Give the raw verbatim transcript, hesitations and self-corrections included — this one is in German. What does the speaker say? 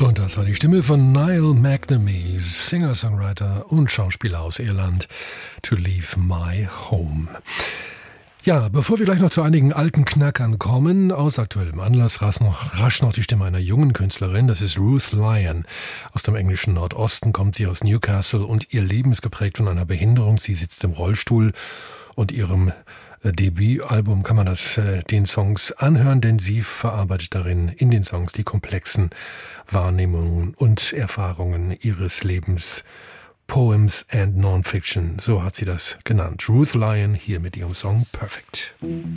Und das war die Stimme von Niall McNamee, Singer-Songwriter und Schauspieler aus Irland, To Leave My Home. Ja, bevor wir gleich noch zu einigen alten Knackern kommen, aus aktuellem Anlass rasch noch, rasch noch die Stimme einer jungen Künstlerin, das ist Ruth Lyon. Aus dem englischen Nordosten kommt sie aus Newcastle und ihr Leben ist geprägt von einer Behinderung. Sie sitzt im Rollstuhl und ihrem Debütalbum kann man das äh, den Songs anhören, denn sie verarbeitet darin in den Songs die komplexen Wahrnehmungen und Erfahrungen ihres Lebens. Poems and Non-Fiction, so hat sie das genannt. Ruth Lyon hier mit ihrem Song Perfect.